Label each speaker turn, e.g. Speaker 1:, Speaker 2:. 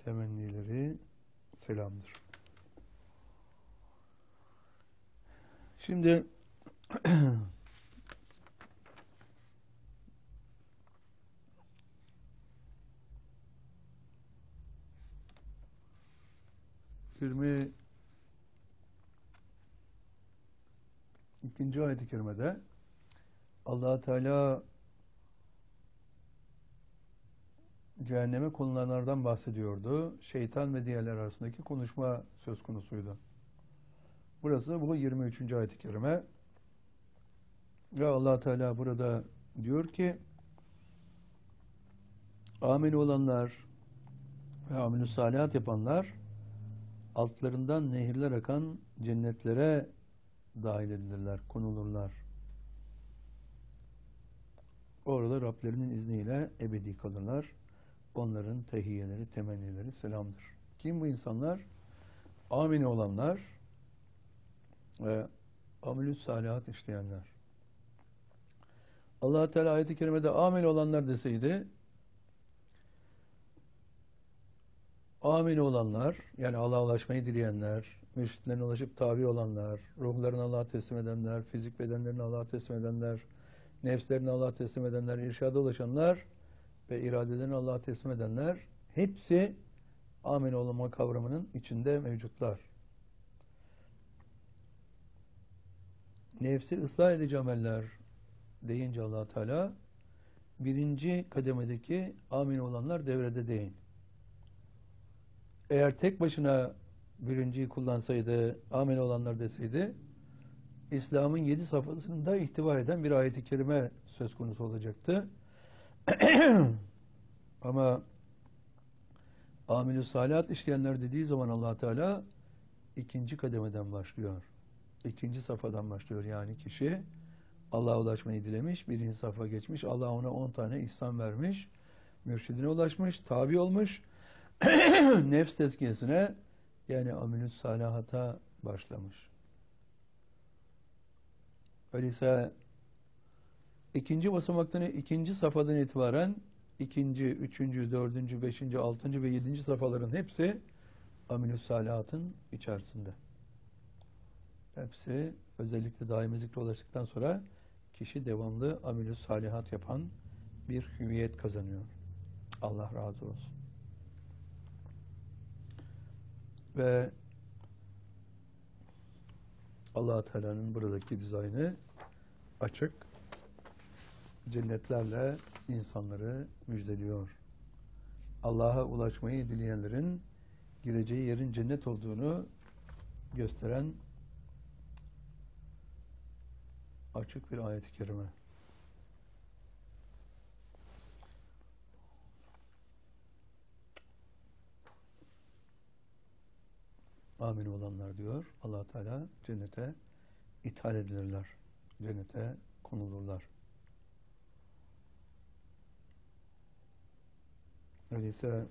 Speaker 1: temennileri selamdır. Şimdi 22. ayet-i kerimede Allah Teala cehenneme konulanlardan bahsediyordu. Şeytan ve diğerler arasındaki konuşma söz konusuydu. Burası bu 23. ayet-i kerime. Ve Allah Teala burada diyor ki amin olanlar ve amel-i salihat yapanlar altlarından nehirler akan cennetlere dahil edilirler, konulurlar. Orada Rablerinin izniyle ebedi kalırlar. Onların tehiyyeleri, temennileri selamdır. Kim bu insanlar? Amin olanlar ve amel-i salihat işleyenler. Allah Teala ayet-i kerimede amin olanlar deseydi, amin olanlar, yani Allah'a ulaşmayı dileyenler, mürşitlerine ulaşıp tabi olanlar, ruhlarını Allah'a teslim edenler, fizik bedenlerini Allah'a teslim edenler, nefslerini Allah'a teslim edenler, irşada ulaşanlar ve iradelerini Allah'a teslim edenler, hepsi amin olma kavramının içinde mevcutlar. Nefsi ıslah edici ameller deyince Allah Teala, birinci kademedeki amin olanlar devrede değil. Eğer tek başına birinciyi kullansaydı, amin olanlar deseydi, İslam'ın 7 safhasında ihtiva eden bir ayet-i kerime söz konusu olacaktı. Ama amel-i salihat işleyenler dediği zaman Allah Teala ikinci kademeden başlıyor. İkinci safhadan başlıyor. Yani kişi Allah'a ulaşmayı dilemiş, birinci safha geçmiş, Allah ona 10 tane ihsan vermiş, mürşidine ulaşmış, tabi olmuş, nefs tezkiyesine yani amel-i salihata başlamış. Öyleyse ikinci basamaktan, ikinci safhadan itibaren ikinci, üçüncü, dördüncü, beşinci, altıncı ve yedinci safhaların hepsi amel-i salihatın içerisinde. Hepsi özellikle daimi zikre ulaştıktan sonra kişi devamlı amel-i salihat yapan bir hüviyet kazanıyor. Allah razı olsun. Ve Allah Teala'nın buradaki dizaynı açık, cennetlerle insanları müjdeliyor. Allah'a ulaşmayı dileyenlerin gireceği yerin cennet olduğunu gösteren açık bir ayet-i kerime. Amin olanlar diyor Allah Teala, cennete ithal edilirler. Cennete konulurlar. Öyleyse